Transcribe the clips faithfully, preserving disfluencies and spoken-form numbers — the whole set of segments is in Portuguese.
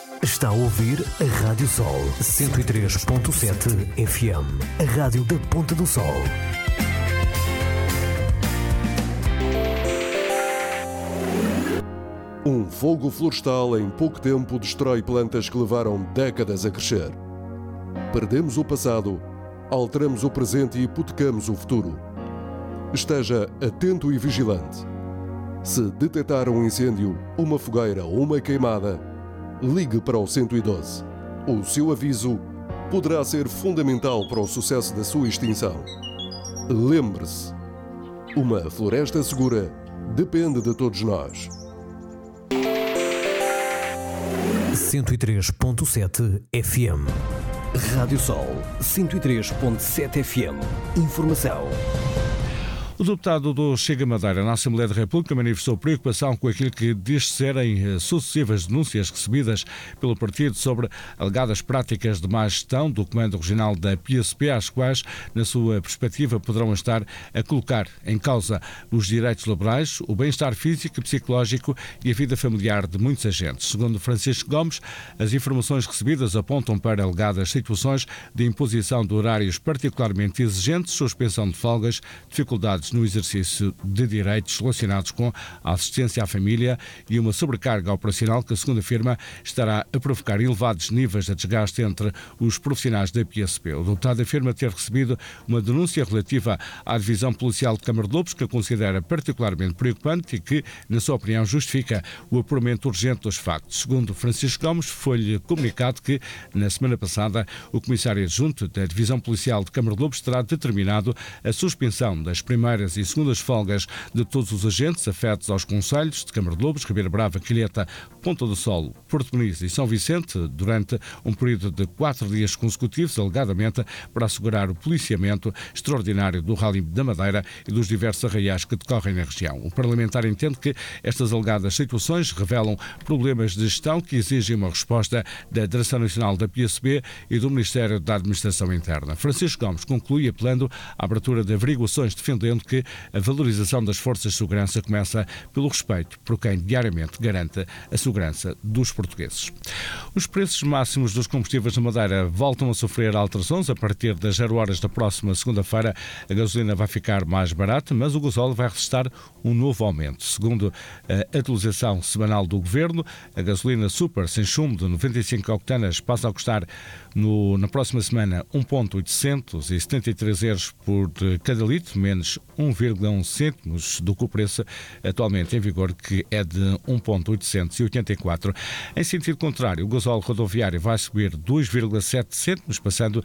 Está a ouvir a Rádio Sol cento e três ponto sete F M, a rádio da Ponta do Sol. Um fogo florestal em pouco tempo destrói plantas que levaram décadas a crescer. Perdemos o passado, alteramos o presente e hipotecamos o futuro. Esteja atento e vigilante. Se detectar um incêndio, uma fogueira ou uma queimada, ligue para o cento e doze. O seu aviso poderá ser fundamental para o sucesso da sua extinção. Lembre-se, uma floresta segura depende de todos nós. cento e três ponto sete F M. Rádio Sol cento e três ponto sete F M. Informação. O deputado do Chega Madeira na Assembleia da República manifestou preocupação com aquilo que diz serem sucessivas denúncias recebidas pelo partido sobre alegadas práticas de má gestão do Comando Regional da P S P, às quais, na sua perspectiva, poderão estar a colocar em causa os direitos laborais, o bem-estar físico e psicológico e a vida familiar de muitos agentes. Segundo Francisco Gomes, as informações recebidas apontam para alegadas situações de imposição de horários particularmente exigentes, suspensão de folgas, dificuldades no exercício de direitos relacionados com a assistência à família e uma sobrecarga operacional que, segundo afirma, estará a provocar elevados níveis de desgaste entre os profissionais da P S P. O deputado afirma ter recebido uma denúncia relativa à Divisão Policial de Câmara de Lobos, que considera particularmente preocupante e que, na sua opinião, justifica o apuramento urgente dos factos. Segundo Francisco Gomes, foi-lhe comunicado que, na semana passada, o comissário adjunto da Divisão Policial de Câmara de Lobos terá determinado a suspensão das primeiras e segundas folgas de todos os agentes afetos aos concelhos de Câmara de Lobos, Ribeira Brava, Quilheta, Ponta do Sol, Porto Muniz e São Vicente durante um período de quatro dias consecutivos, alegadamente para assegurar o policiamento extraordinário do Rally da Madeira e dos diversos arraiais que decorrem na região. O parlamentar entende que estas alegadas situações revelam problemas de gestão que exigem uma resposta da Direção Nacional da P S B e do Ministério da Administração Interna. Francisco Gomes conclui apelando à abertura de averiguações, defendendo que a valorização das forças de segurança começa pelo respeito por quem diariamente garante a segurança dos portugueses. Os preços máximos dos combustíveis na Madeira voltam a sofrer alterações. A partir das zero horas da próxima segunda-feira, a gasolina vai ficar mais barata, mas o gasóleo vai registrar um novo aumento. Segundo a atualização semanal do Governo, a gasolina super sem chumbo de noventa e cinco octanas passa a custar no, na próxima semana um vírgula oitocentos e setenta e três euros por cada litro, menos um vírgula um cêntimos do que o preço atualmente em vigor, que é de um vírgula oitocentos e oitenta e quatro. Em sentido contrário, o gasóleo rodoviário vai subir dois vírgula sete cêntimos, passando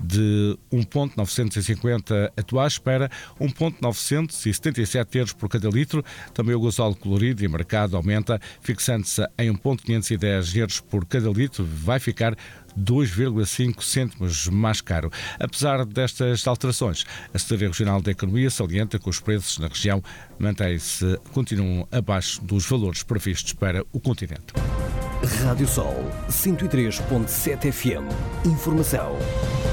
de um vírgula novecentos e cinquenta atuais para um vírgula novecentos e setenta e sete euros por cada litro. Também o gasóleo colorido e mercado aumenta, fixando-se em um vírgula quinhentos e dez euros por cada litro, vai ficar dois vírgula cinco cêntimos mais caro. Apesar destas alterações, a Secretaria Regional da Economia salienta que os preços na região mantêm-se, continuam abaixo dos valores previstos para o continente. Rádio Sol cento e três ponto sete F M. Informação.